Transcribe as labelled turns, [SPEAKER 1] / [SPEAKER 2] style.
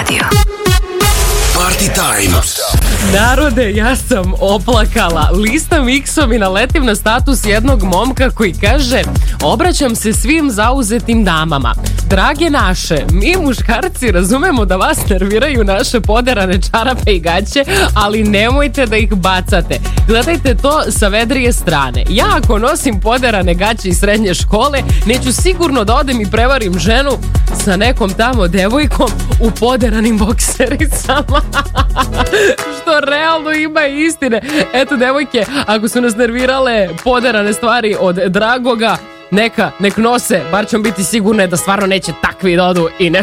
[SPEAKER 1] Radio.
[SPEAKER 2] Party Time.
[SPEAKER 3] Narode, ja sam oplakala. Listam X-om i naletim na status jednog momka koji kaže: obraćam se svim zauzetim damama. Drage naše, mi muškarci razumemo da vas nerviraju naše poderane čarape i gaće, ali nemojte da ih bacate. Gledajte to sa vedrije strane. Ja ako nosim poderane gaće iz srednje škole, neću sigurno da odem i prevarim ženu sa nekom tamo devojkom u poderanim boksericama. Što realno ima istine. Eto, devojke, ako su nas nervirale poderane stvari od Dragoga, nek nose, bar ćemo biti sigurne da stvarno neće takvi da odu i ne